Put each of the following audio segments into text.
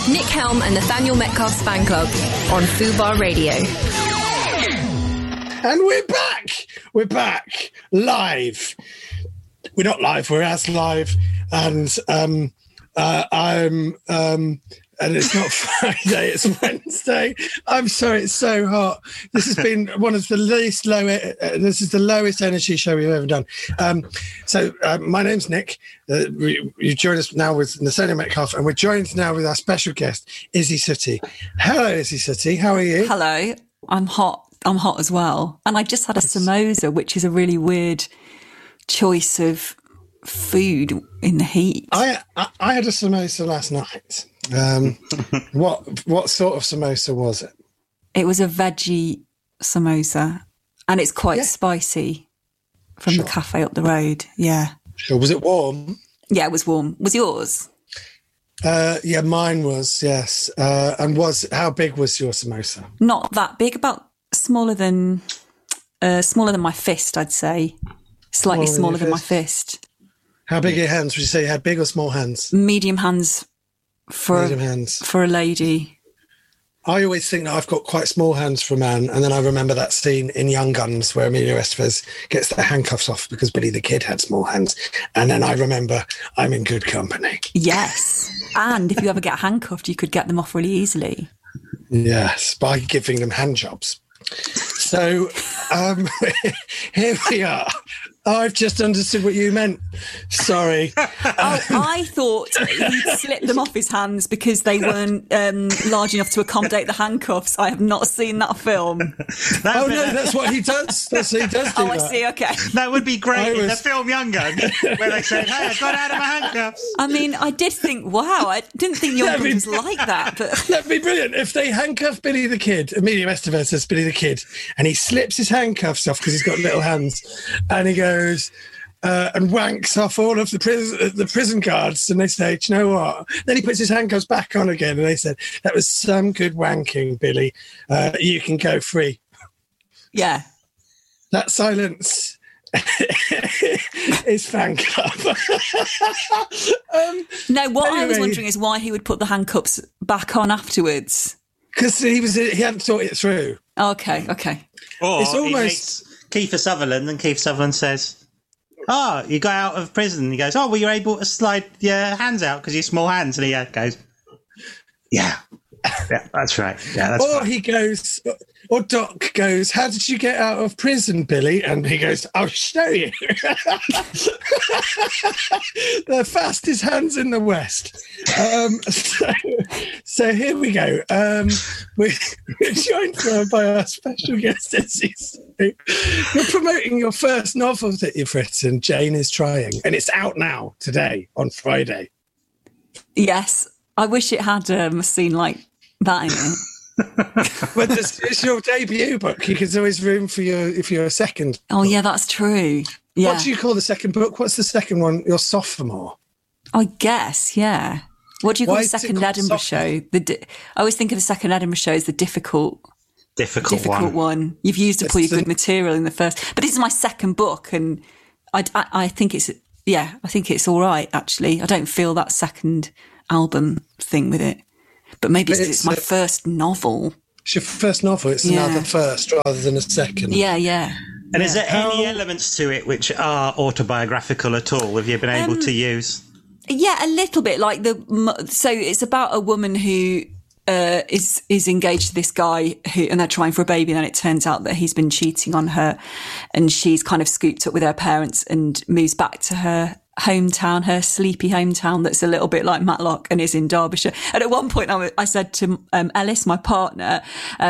Nick Helm and Nathaniel Metcalf's fan club on Fubar Radio. And we're back. We're back live. We're not live. We're as live. And and it's not Friday. It's Wednesday. I'm sorry. It's so hot. This has been one of the least low. This is the lowest energy show we've ever done. So my name's Nick. You join us now with Nathaniel Metcalf, and we're joined now with our special guest, Izzy Sooty. Hello, Izzy Sooty. How are you? Hello. I'm hot. I'm hot as well. And I just had a samosa, which is a really weird choice of food in the heat. I had a samosa last night. What sort of samosa was it? It was a veggie samosa, and it's quite spicy from the cafe up the road. Yeah. Sure. Was it warm? Yeah, it was warm. Was yours? Yeah, mine was, yes. And how big was your samosa? Not that big, about smaller than my fist, I'd say. Slightly smaller than my fist. How big are your hands? Would you say you had big or small hands? Medium hands for a lady. I always think that I've got quite small hands for a man, and then I remember that scene in Young Guns where Emilio Estevez gets the handcuffs off because Billy the Kid had small hands, and then I remember I'm in good company. Yes, and if you ever get handcuffed, you could get them off really easily. Yes, by giving them hand jobs. So here we are. I've just understood what you meant. Sorry. I thought he'd slipped them off his hands because they weren't large enough to accommodate the handcuffs. I have not seen that film. That's what he does. That's what he does do. I see, okay. That would be great in the film Young Guns, where they said, hey, I got out of my handcuffs. I mean, I did think, wow, I didn't think Young Guns was like that. But that'd be brilliant. If they handcuff Billy the Kid, Emilio Estevez says Billy the Kid, and he slips his handcuffs off because he's got little hands, and he goes and wanks off all of the prison guards, and they say, do you know what? Then he puts his handcuffs back on again, and they said, that was some good wanking, Billy. You can go free. Yeah. That silence is fan club. I was wondering is why he would put the handcuffs back on afterwards. Because he hadn't thought it through. Okay. Or it's almost Kiefer Sutherland, and Kiefer Sutherland says, you got out of prison. He goes, well, you're able to slide your hands out because you have small hands. And he goes, yeah, that's right. Yeah, that's or fine. He goes, or Doc goes, how did you get out of prison, Billy? And he goes, I'll show you. The fastest hands in the West. So here we go. We're joined by our special guest, Izzy. You're promoting your first novel that you've written, Jane is Trying, and it's out now, today, on Friday. Yes. I wish it had a scene like that in it. But it's your debut book. There's always room for your second. Oh, yeah, that's true. Yeah. What do you call the second book? What's the second one? Your sophomore. I guess, yeah. What do you call the second Edinburgh show? I always think of the second Edinburgh show as the difficult one. You've used up all your good material in the first. But this is my second book, and I think it's all right, actually. I don't feel that second album thing with it. But maybe it's my first novel. It's your first novel. It's another first rather than a second. Yeah. And is there any elements to it which are autobiographical at all? Have you been able to use? Yeah, a little bit. So it's about a woman who is engaged to this guy and they're trying for a baby, and then it turns out that he's been cheating on her, and she's kind of scooped up with her parents and moves back to her hometown, her sleepy hometown that's a little bit like Matlock and is in Derbyshire. And at one point I said to Ellis, my partner,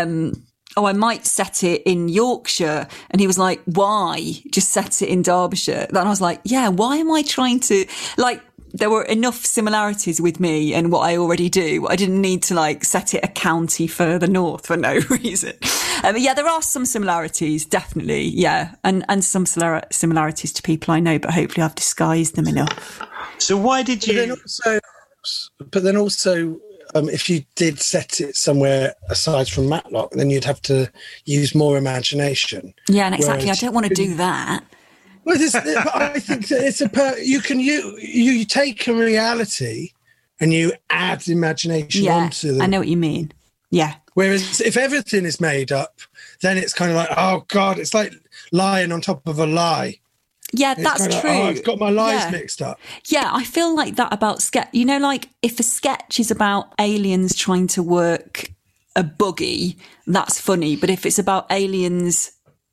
I might set it in Yorkshire. And he was like, why? Just set it in Derbyshire. Then I was like, yeah, why am I trying to, there were enough similarities with me and what I already do. I didn't need to set it a county further north for no reason. Yeah, there are some similarities, definitely. Yeah. And some similarities to people I know, but hopefully I've disguised them enough. So why did you... But then also, if you did set it somewhere aside from Matlock, then you'd have to use more imagination. Yeah, and exactly. I don't want to do that. Well, I think that it's you take a reality and you add imagination onto them. I know what you mean. Yeah. Whereas if everything is made up, then it's kind of like, oh God, it's like lying on top of a lie. Yeah, It's that's kind of true. like, I've got my lies mixed up. Yeah, I feel like that about sketch. You know, like if a sketch is about aliens trying to work a buggy, that's funny. But if it's about aliens,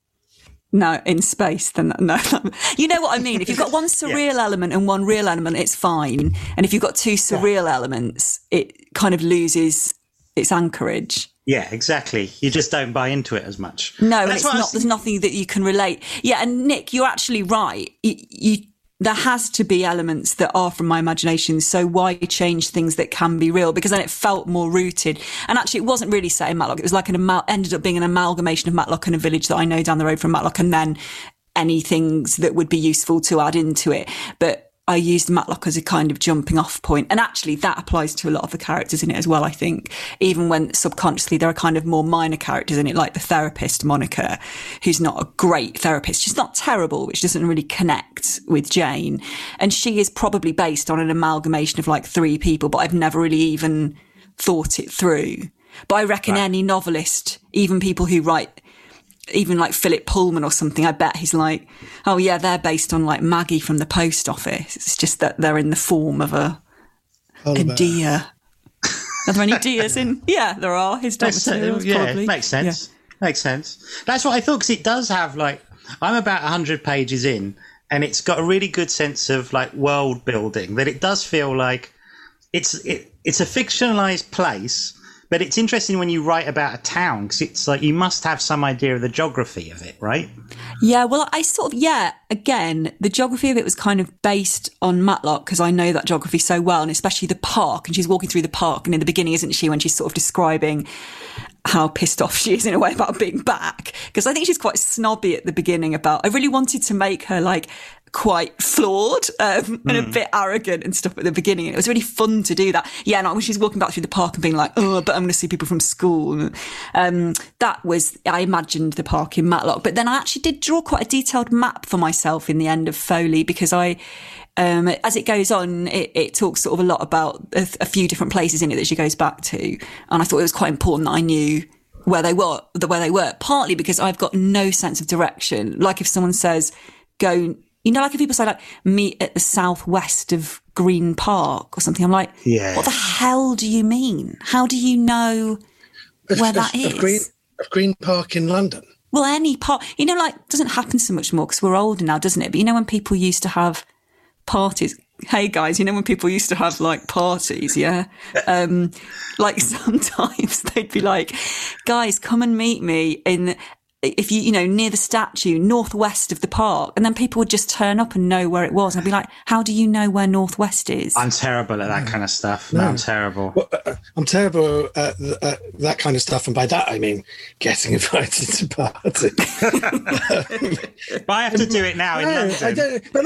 in space, then no. You know what I mean? If you've got one surreal element and one real element, it's fine. And if you've got two surreal elements, it kind of loses its anchorage. Yeah, exactly. You just don't buy into it as much. No, and it's not. There's nothing that you can relate. Yeah, and Nick, you're actually right. There has to be elements that are from my imagination. So why change things that can be real? Because then it felt more rooted. And actually, it wasn't really set in Matlock. It was like ended up being an amalgamation of Matlock and a village that I know down the road from Matlock, and then any things that would be useful to add into it. But I used Matlock as a kind of jumping off point. And actually that applies to a lot of the characters in it as well, I think. Even when subconsciously there are kind of more minor characters in it, like the therapist, Monica, who's not a great therapist. She's not terrible, which doesn't really connect with Jane. And she is probably based on an amalgamation of like 3 people, but I've never really even thought it through. But I reckon any novelist, even people who write, even like Philip Pullman or something, I bet he's like, oh yeah, they're based on like Maggie from the post office. It's just that they're in the form of a deer. Are there any deers in? Yeah, there are. His dog materials, probably. Makes sense. Yeah. Makes sense. That's what I thought, because it does have like, I'm about 100 pages in, and it's got a really good sense of like world building, that it does feel like it's a fictionalized place. But it's interesting when you write about a town, because it's like you must have some idea of the geography of it, right? Yeah, well, again, the geography of it was kind of based on Matlock, because I know that geography so well, and especially the park. And she's walking through the park, and in the beginning, isn't she, when she's sort of describing how pissed off she is in a way about being back? Because I think she's quite snobby at the beginning about, I really wanted to make her like quite flawed and a bit arrogant and stuff at the beginning. And it was really fun to do that. Yeah, and when she's walking back through the park and being like, oh, but I'm going to see people from school. That was, I imagined the park in Matlock. But then I actually did draw quite a detailed map for myself in the end of Foley, because as it goes on, it talks sort of a lot about a few different places in it that she goes back to. And I thought it was quite important that I knew where they were, partly because I've got no sense of direction. Like if someone says, go, you know, like if people say like meet at the southwest of Green Park or something, I'm like, what the hell do you mean? How do you know where that is? Of Green Park in London. Well, any park, you know, like it doesn't happen so much more because we're older now, doesn't it? But you know, when people used to have parties, hey guys, you know, when people used to have like parties, like sometimes they'd be like, guys, come and meet me if you know, near the statue, northwest of the park. And then people would just turn up and know where it was. And I'd be like, how do you know where northwest is? I'm terrible at that kind of stuff. No. I'm terrible. Well, I'm terrible at that kind of stuff. And by that, I mean getting invited to parties. But I have to do it now in London. I don't, but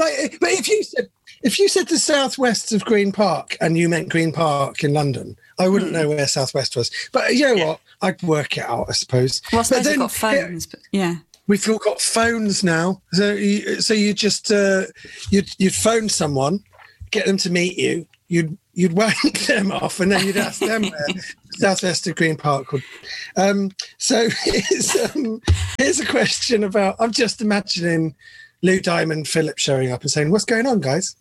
if you said the southwest of Green Park and you meant Green Park in London, I wouldn't know where southwest was. But you know what? I'd work it out, I suppose. Well, I suppose we've got phones, but yeah. We've all got phones now. So you just you'd phone someone, get them to meet you. You'd wank them off, and then you'd ask them where southwest of Green Park would. So here's a question about. I'm just imagining Lou Diamond Philip showing up and saying, "What's going on, guys?"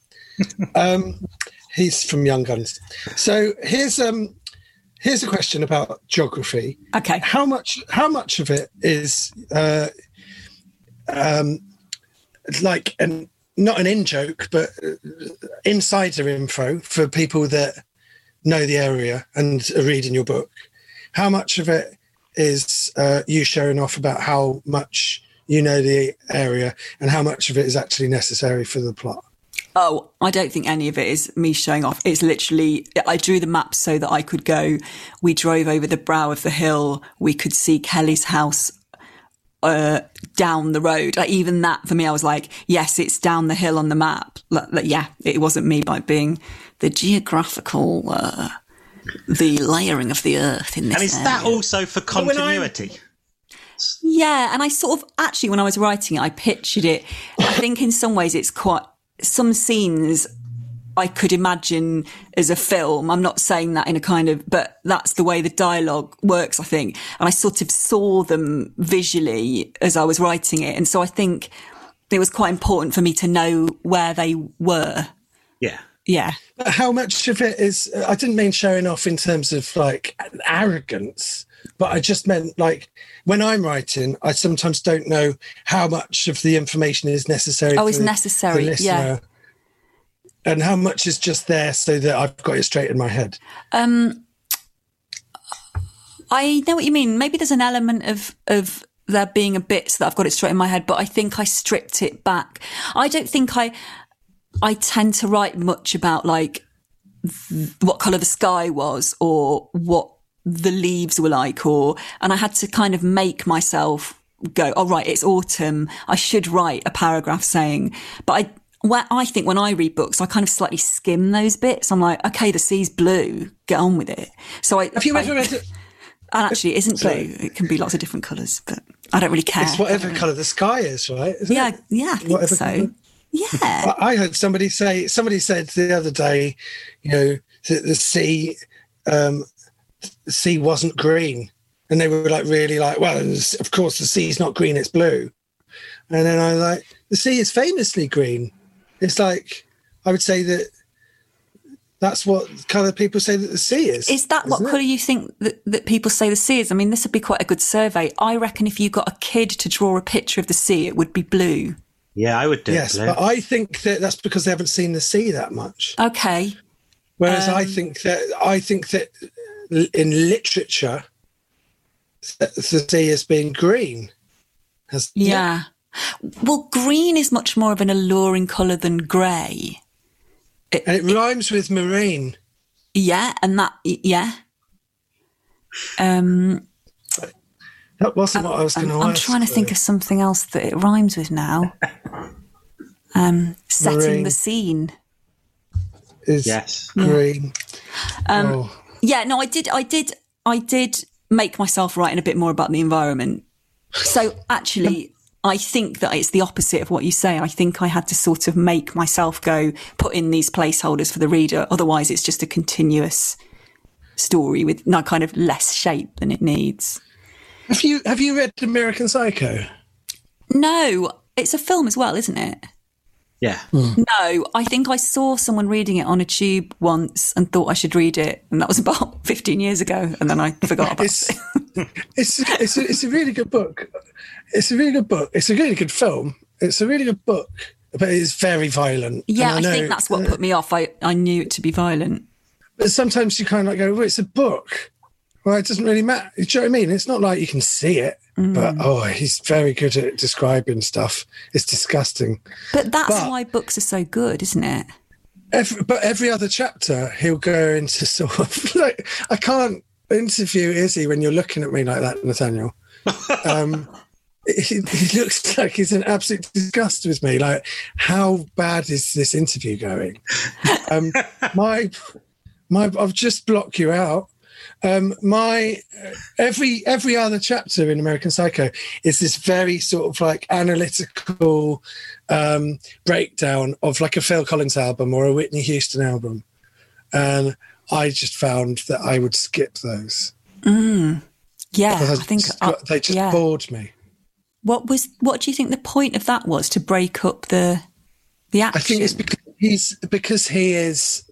He's from Young Guns. So here's a question about geography. Okay. How much of it is like not an in-joke, but insider info for people that know the area and are reading your book? How much of it is you showing off about how much you know the area, and how much of it is actually necessary for the plot? Oh, I don't think any of it is me showing off. It's literally, I drew the map so that I could go, we drove over the brow of the hill, we could see Kelly's house down the road. Like, even that for me, I was like, yes, it's down the hill on the map. Yeah, it wasn't me by being the geographical, the layering of the earth in this And is area. that also for continuity? Yeah, and I sort of, actually, when I was writing it, I pictured it, I think in some ways it's quite, some scenes I could imagine as a film. I'm not saying that in a kind of, but that's the way the dialogue works, I think. And I sort of saw them visually as I was writing it. And so I think it was quite important for me to know where they were. Yeah. Yeah. But how much of it is, I didn't mean showing off in terms of like arrogance, but I just meant like when I'm writing, I sometimes don't know how much of the information is necessary. Oh, is necessary. The listener, yeah. And how much is just there so that I've got it straight in my head. I know what you mean. Maybe there's an element of there being a bit so that I've got it straight in my head, but I think I stripped it back. I don't think I tend to write much about like what colour the sky was or what the leaves were like, and I had to kind of make myself go, oh right, it's autumn. I should write a paragraph saying, but I think when I read books, I kind of slightly skim those bits. I'm like, okay, the sea's blue, get on with it. So have you ever read it? And actually, it isn't blue. It can be lots of different colours, but I don't really care. It's whatever colour the sky is, right? Isn't yeah, it? yeah, I think Whatever so. colour. Yeah. I heard somebody said the other day, you know, that the sea wasn't green. And they were like, really like, well, of course the sea's not green, it's blue. And then I was like, the sea is famously green. It's like, I would say that's what colour people say that the sea is. Is that what colour you think that people say the sea is? I mean, this would be quite a good survey. I reckon if you got a kid to draw a picture of the sea, it would be blue. Yeah, I would do yes, blue. but I think that's because they haven't seen the sea that much. Okay. Whereas I think that in literature, the sea has been green. Yeah. Well, green is much more of an alluring colour than grey. And it rhymes with marine. Yeah, and that, yeah. That wasn't what I was going to ask. I'm trying to think of something else that it rhymes with now. Setting Marine. the scene. Is yes. green. Yeah, no, I did make myself write a bit more about the environment. So actually, I think that it's the opposite of what you say. I think I had to sort of make myself go, put in these placeholders for the reader. Otherwise, it's just a continuous story with no kind of less shape than it needs. Have you read American Psycho? No, it's a film as well, isn't it? Yeah. No, I think I saw someone reading it on a tube once and thought I should read it, and that was about 15 years ago, and then I forgot about it. It's a really good book. It's a really good book. It's a really good film. It's a really good book, but it's very violent. Yeah, I think that's what put me off. I knew it to be violent. But sometimes you kind of like go, well, it's a book. Well, it doesn't really matter. Do you know what I mean? It's not like you can see it, but he's very good at describing stuff. It's disgusting. But that's why books are so good, isn't it? Every other chapter, he'll go into sort of like, I can't interview Izzy when you're looking at me like that, Nathaniel. He looks like he's in absolute disgust with me. Like, how bad is this interview going? I've just blocked you out. Every other chapter in American Psycho is this very sort of like analytical breakdown of like a Phil Collins album or a Whitney Houston album, and I just found that I would skip those. Yeah, I think they just bored me. What do you think the point of that was, to break up the action? I think it's because he is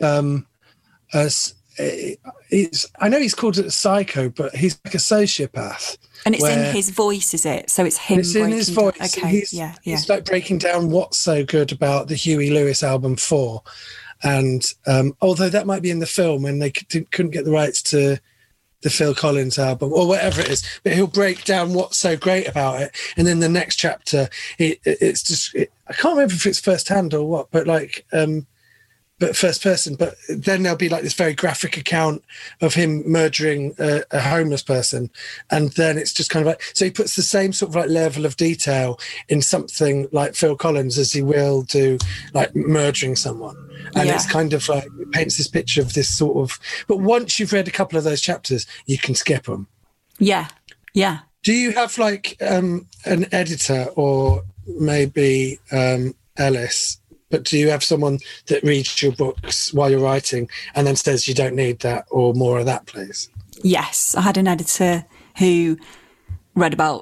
I know he's called a psycho, but he's like a sociopath. And it's in his voice, is it? So it's him. It's in his voice. Okay, he's like breaking down what's so good about the Huey Lewis album 4. And although that might be in the film and they couldn't get the rights to the Phil Collins album or whatever it is, but he'll break down what's so great about it. And then the next chapter, it's just, I can't remember if it's first hand or what, but like, but first person. But then there'll be like this very graphic account of him murdering a homeless person. And then it's just kind of like, so he puts the same sort of like level of detail in something like Phil Collins as he will do like murdering someone. And it's kind of like, it paints this picture of this sort of, but once you've read a couple of those chapters, you can skip them. Yeah. Yeah. Do you have like an editor or maybe Ellis but do you have someone that reads your books while you're writing and then says you don't need that or more of that, please? Yes, I had an editor who read about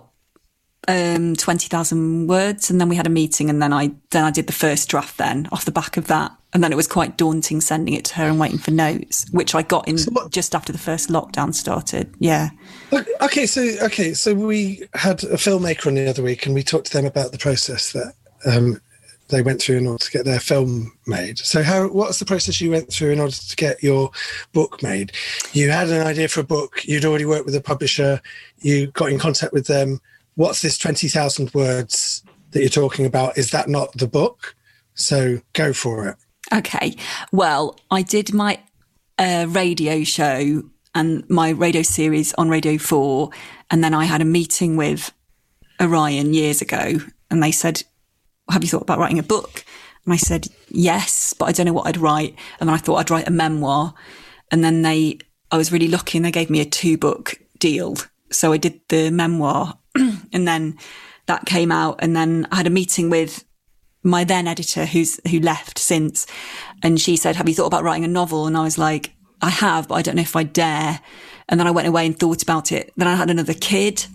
20,000 words, and then we had a meeting, and then I did the first draft then off the back of that, and then it was quite daunting sending it to her and waiting for notes, which I got in just after the first lockdown started. Yeah. Okay, so we had a filmmaker on the other week, and we talked to them about the process that they went through in order to get their film made. So what's the process you went through in order to get your book made? You had an idea for a book, you'd already worked with a publisher, you got in contact with them. What's this 20,000 words that you're talking about? Is that not the book? So go for it. Okay. Well, I did my radio show and my radio series on Radio 4, and then I had a meeting with Orion years ago, and they said, have you thought about writing a book? And I said, yes, but I don't know what I'd write. And then I thought I'd write a memoir. And then I was really lucky, and they gave me a 2-book deal. So I did the memoir, and then that came out. And then I had a meeting with my then editor who left since. And she said, have you thought about writing a novel? And I was like, I have, but I don't know if I dare. And then I went away and thought about it. Then I had another kid.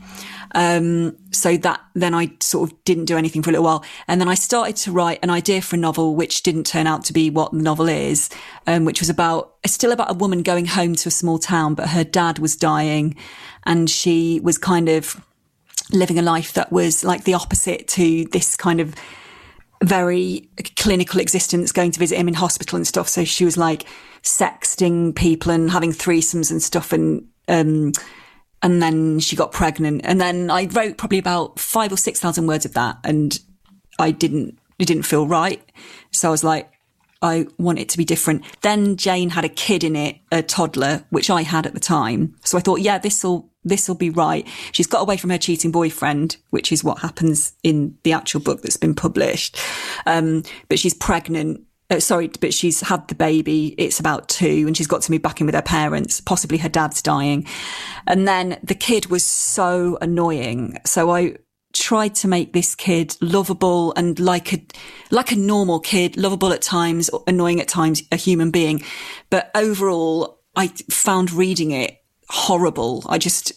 So that then I sort of didn't do anything for a little while. And then I started to write an idea for a novel, which didn't turn out to be what the novel is, which was still about a woman going home to a small town, but her dad was dying, and she was kind of living a life that was like the opposite to this kind of very clinical existence, going to visit him in hospital and stuff. So she was like sexting people and having threesomes and stuff, and then she got pregnant. And then I wrote probably about 5,000 or 6,000 words of that, and it didn't feel right. So I was like, I want it to be different. Then Jane had a kid in it, a toddler, which I had at the time. So I thought, yeah, this'll be right. She's got away from her cheating boyfriend, which is what happens in the actual book that's been published. But she's pregnant. But she's had the baby. It's about 2, and she's got to move back in with her parents. Possibly her dad's dying. And then the kid was so annoying. So I tried to make this kid lovable and like a normal kid, lovable at times, annoying at times, a human being. But overall, I found reading it horrible. I just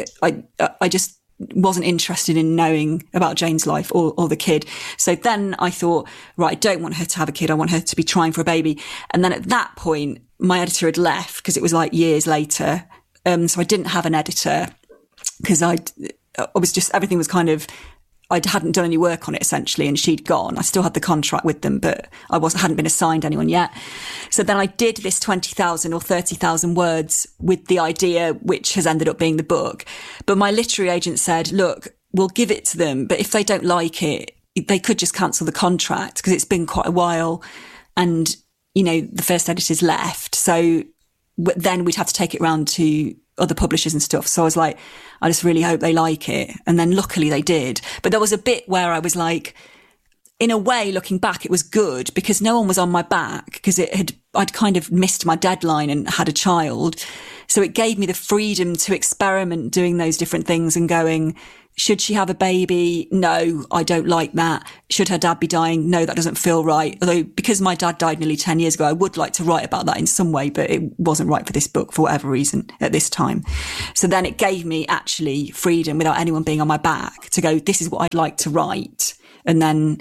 wasn't interested in knowing about Jane's life or the kid. So then I thought, right, I don't want her to have a kid. I want her to be trying for a baby. And then at that point, my editor had left because it was like years later. So I didn't have an editor because everything was kind of, I hadn't done any work on it essentially, and she'd gone. I still had the contract with them, but I hadn't been assigned anyone yet. So then I did this 20,000 or 30,000 words with the idea, which has ended up being the book. But my literary agent said, look, we'll give it to them, but if they don't like it, they could just cancel the contract because it's been quite a while, and, the first editor's left. So then we'd have to take it round to other publishers and stuff. So I was like, I just really hope they like it. And then luckily they did. But there was a bit where I was like, in a way, looking back, it was good because no one was on my back because I'd kind of missed my deadline and had a child. So it gave me the freedom to experiment doing those different things and going, should she have a baby? No, I don't like that. Should her dad be dying? No, that doesn't feel right. Although because my dad died nearly 10 years ago, I would like to write about that in some way, but it wasn't right for this book for whatever reason at this time. So then it gave me actually freedom without anyone being on my back to go, this is what I'd like to write. And then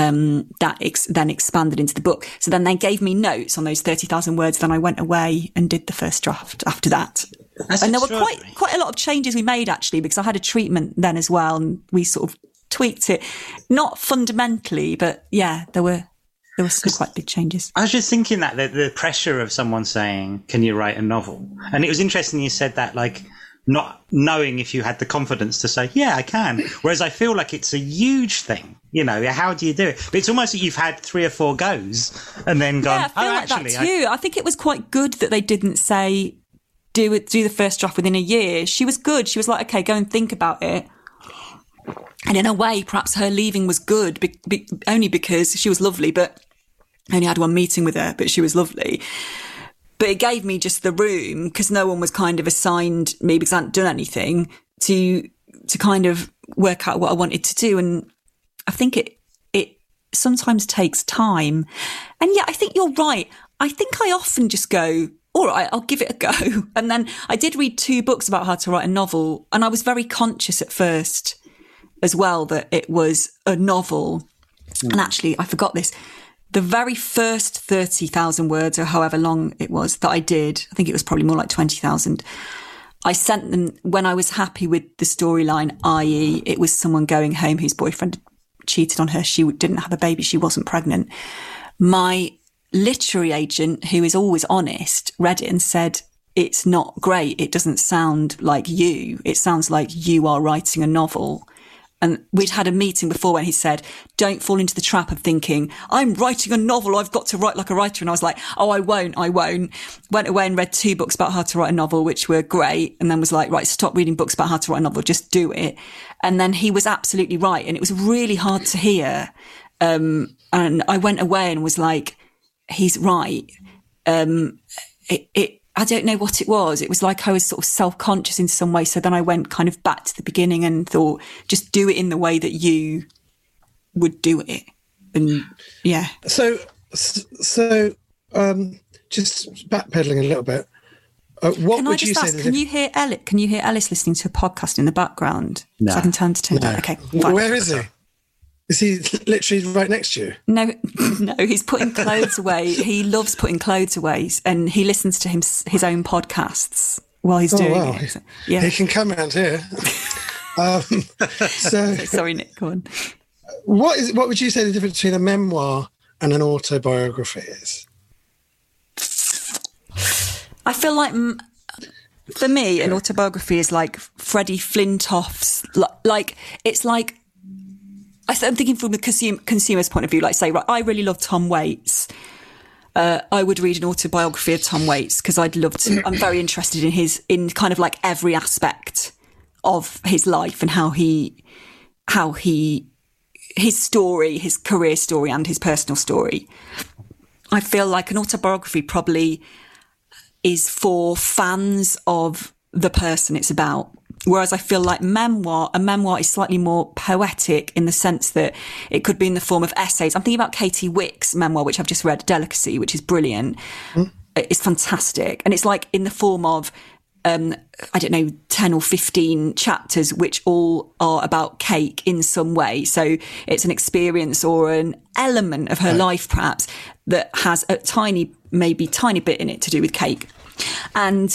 then expanded into the book. So then they gave me notes on those 30,000 words. Then I went away and did the first draft after that. And there were quite a lot of changes we made actually, because I had a treatment then as well, and we sort of tweaked it, not fundamentally, but yeah, there were some quite big changes. I was just thinking that the pressure of someone saying, "Can you write a novel?" And it was interesting you said that, like, not knowing if you had the confidence to say, yeah, I can. Whereas I feel like it's a huge thing. How do you do it? But it's almost like you've had 3 or 4 goes and then gone, I feel like actually. That too. I think it was quite good that they didn't say, do the first draft within a year. She was good. She was like, okay, go and think about it. And in a way, perhaps her leaving was good, only because she was lovely, but I only had one meeting with her, but she was lovely. But it gave me just the room, because no one was kind of assigned me, because I hadn't done anything, to kind of work out what I wanted to do. And I think it sometimes takes time. And yeah, I think you're right. I think I often just go, all right, I'll give it a go. And then I did read 2 books about how to write a novel. And I was very conscious at first as well that it was a novel. And actually, I forgot this. The very first 30,000 words or however long it was that I did, I think it was probably more like 20,000. I sent them when I was happy with the storyline, i.e. it was someone going home whose boyfriend cheated on her. She didn't have a baby. She wasn't pregnant. My literary agent, who is always honest, read it and said, it's not great. It doesn't sound like you. It sounds like you are writing a novel. And we'd had a meeting before when he said, don't fall into the trap of thinking, I'm writing a novel, I've got to write like a writer. And I was like, oh, I won't. Went away and read 2 books about how to write a novel, which were great. And then was like, right, stop reading books about how to write a novel, just do it. And then he was absolutely right. And it was really hard to hear. And I went away and was like, he's right. I don't know what it was. It was like I was sort of self-conscious in some way. So then I went kind of back to the beginning and thought, just do it in the way that you would do it. And yeah. So just backpedaling a little bit. What would you say? Can you hear Ellis? Can you hear Ellis listening to a podcast in the background? No. So I can turn down. Okay. Fine. Where is he? Is he literally right next to you? No, he's putting clothes away. He loves putting clothes away, and he listens to his own podcasts while he's doing it. So, yeah. He can come around here. So sorry, Nick, go on. What would you say the difference between a memoir and an autobiography is? I feel like, for me, an autobiography is like Freddie Flintoff's, like, it's like, I'm thinking from the consumer's point of view, like say, right, I really love Tom Waits. I would read an autobiography of Tom Waits because I'm very interested in kind of like every aspect of his life and his story, his career story and his personal story. I feel like an autobiography probably is for fans of the person it's about. Whereas I feel like a memoir is slightly more poetic in the sense that it could be in the form of essays. I'm thinking about Katie Wick's memoir, which I've just read, Delicacy, which is brilliant. It's fantastic. And it's like in the form of, 10 or 15 chapters, which all are about cake in some way. So it's an experience or an element of her life, perhaps, that has a tiny bit in it to do with cake. And,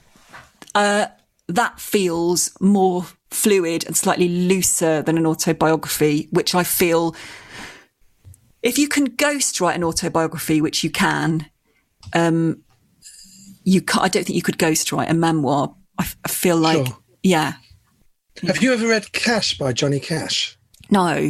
that feels more fluid and slightly looser than an autobiography, which I feel if you can ghostwrite an autobiography, which you can, I don't think you could ghostwrite a memoir. I feel like, sure. Yeah. Have you ever read Cash by Johnny Cash? No.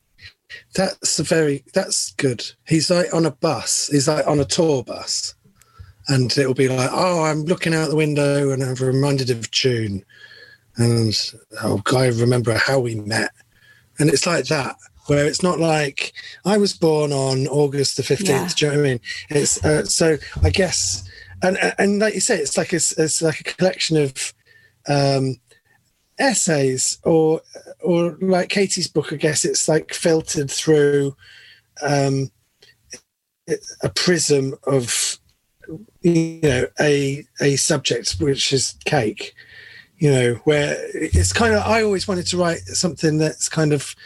That's good. He's like on a bus. He's like on a tour bus. And it'll be like, oh, I'm looking out the window and I'm reminded of June. And I remember how we met. And it's like that, where it's not like, I was born on August the 15th. Yeah. Do you know what I mean? It's so I guess, and like you say, it's like a collection of essays or like Katie's book, I guess it's like filtered through a prism of, a subject, which is cake, where it's kind of, I always wanted to write something that's kind of